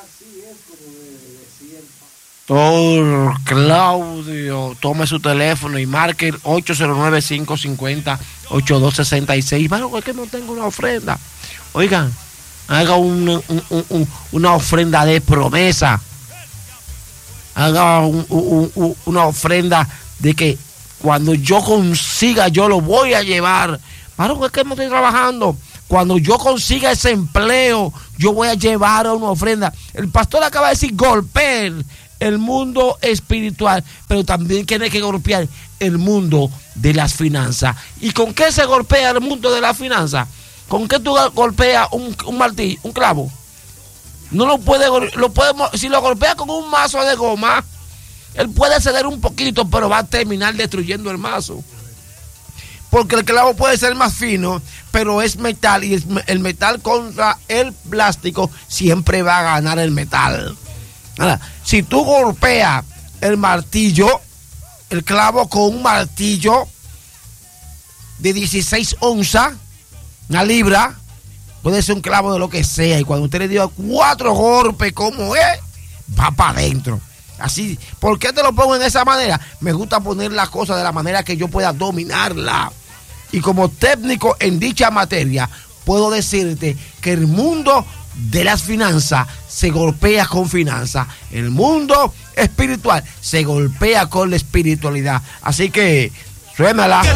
Claudio, tome su teléfono y marque el 809-550-8266. Bueno, es que no tengo una ofrenda. Oigan, haga una ofrenda de promesa. Haga una ofrenda de que cuando yo consiga, yo lo voy a llevar. Bueno, es que no estoy trabajando. Cuando yo consiga ese empleo, yo voy a llevar una ofrenda. El pastor acaba de decir, golpear el mundo espiritual, pero también tiene que golpear el mundo de las finanzas. ¿Y con qué se golpea el mundo de las finanzas? ¿Con qué tú golpeas un martillo, un clavo? No lo podemos, si lo golpea con un mazo de goma, él puede ceder un poquito, pero va a terminar destruyendo el mazo. Porque el clavo puede ser más fino, pero es metal, y el metal contra el plástico siempre va a ganar el metal. Ahora, si tú golpeas el martillo, el clavo con un martillo de 16 onzas, una libra, puede ser un clavo de lo que sea, y cuando usted le dio 4 golpes como es, va para adentro. Así, ¿por qué te lo pongo en esa manera? Me gusta poner las cosas de la manera que yo pueda dominarla. Y como técnico en dicha materia, puedo decirte que el mundo de las finanzas se golpea con finanzas. El mundo espiritual se golpea con la espiritualidad. Así que, suénala.